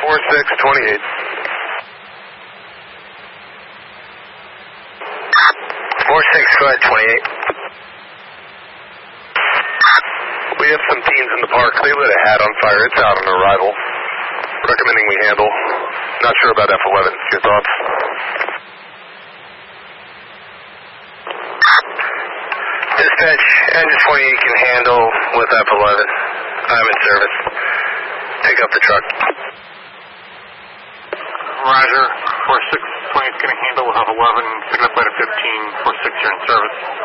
4628. 4628. We have some teens in the park. They lit a hat on fire. It's out on arrival. Recommending we handle. Not sure about F11. Your thoughts? Dispatch, engine 20 can handle with F11. I'm in service. Pick up the truck. Roger. 4620 is going to handle. We'll have 11. Pick up by the 15. 46, you're in service.